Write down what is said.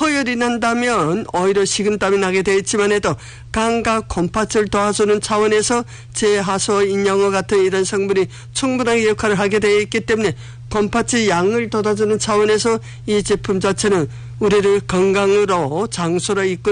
허열이 난다면 오히려 식은땀이 나게 돼 있지만 해도 간과 곰팥을 도와주는 차원에서 제하소, 인형어 같은 이런 성분이 충분하게 역할을 하게 되어 있기 때문에 곰팥의 양을 돋아주는 차원에서 이 제품 자체는 우리를 건강으로 장수로 이끌